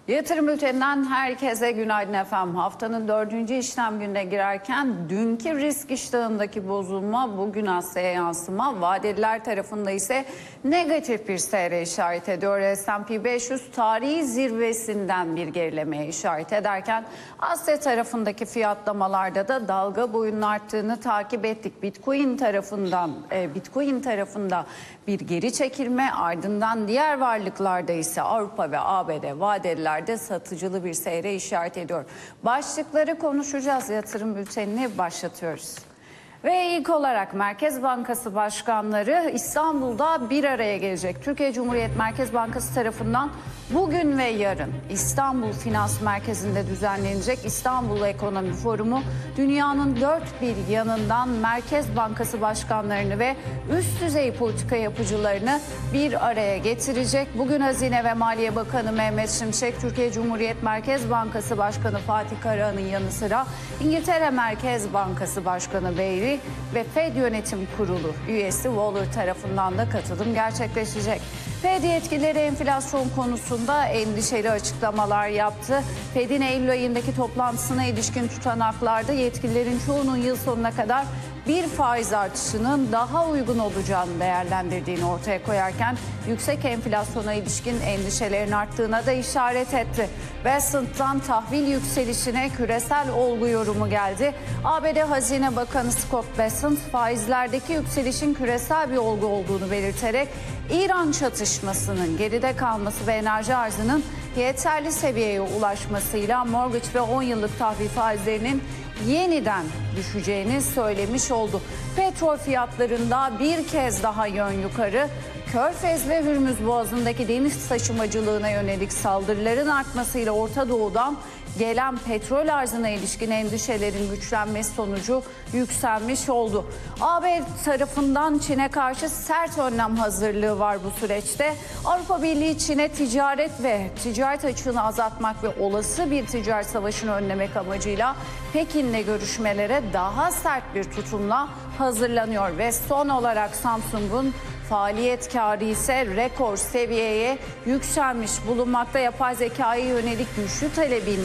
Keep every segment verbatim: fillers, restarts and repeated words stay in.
Yatırım bülteninden herkese günaydın efendim. Haftanın dördüncü işlem gününe girerken dünkü risk iştahındaki bozulma bugün Asya'ya yansıma. Vadeliler tarafında ise negatif bir seyre işaret ediyor. S and P beş yüz tarihi zirvesinden bir gerilemeye işaret ederken Asya tarafındaki fiyatlamalarda da dalga boyunun arttığını takip ettik. Bitcoin tarafından e, Bitcoin tarafında bir geri çekilme, ardından diğer varlıklarda ise Avrupa ve A B D vadeliler de satıcılı bir seyre işaret ediyor. Başlıkları konuşacağız. Yatırım bültenini başlatıyoruz. Ve ilk olarak Merkez Bankası başkanları İstanbul'da bir araya gelecek. Türkiye Cumhuriyet Merkez Bankası tarafından bugün ve yarın İstanbul Finans Merkezi'nde düzenlenecek İstanbul Ekonomi Forumu dünyanın dört bir yanından Merkez Bankası başkanlarını ve üst düzey politika yapıcılarını bir araya getirecek. Bugün Hazine ve Maliye Bakanı Mehmet Şimşek, Türkiye Cumhuriyet Merkez Bankası Başkanı Fatih Karahan'ın yanı sıra İngiltere Merkez Bankası Başkanı Beyli ve Fed Yönetim Kurulu üyesi Waller tarafından da katılım gerçekleşecek. Fed yetkilileri enflasyon konusunda endişeli açıklamalar yaptı. Fed'in Eylül ayındaki toplantısına ilişkin tutanaklarda yetkililerin çoğunun yıl sonuna kadar bir faiz artışının daha uygun olacağını değerlendirdiğini ortaya koyarken yüksek enflasyona ilişkin endişelerin arttığına da işaret etti. Westland'dan tahvil yükselişine küresel olgu yorumu geldi. A B D Hazine Bakanı Scott Bessent faizlerdeki yükselişin küresel bir olgu olduğunu belirterek İran çatışmasının geride kalması ve enerji arzının yeterli seviyeye ulaşmasıyla mortgage ve on yıllık tahvil faizlerinin yeniden düşeceğini söylemiş oldu. Petrol fiyatlarında bir kez daha yön yukarı. Körfez ve Hürmüz Boğazı'ndaki deniz taşımacılığına yönelik saldırıların artmasıyla Orta Doğu'dan gelen petrol arzına ilişkin endişelerin güçlenmesi sonucu yükselmiş oldu. A B tarafından Çin'e karşı sert önlem hazırlığı var bu süreçte. Avrupa Birliği Çin'e ticaret ve ticaret açığını azaltmak ve olası bir ticaret savaşını önlemek amacıyla Pekin'le görüşmelere daha sert bir tutumla hazırlanıyor ve son olarak Samsung'un faaliyet karı ise rekor seviyeye yükselmiş bulunmakta. Yapay zekaya yönelik güçlü talebin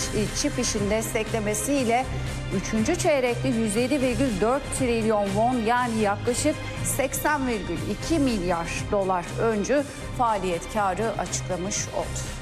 çip işini desteklemesiyle üçüncü çeyrekte yüz yedi virgül dört trilyon won yani yaklaşık seksen virgül iki milyar dolar öncü faaliyet karı açıklamış oldu.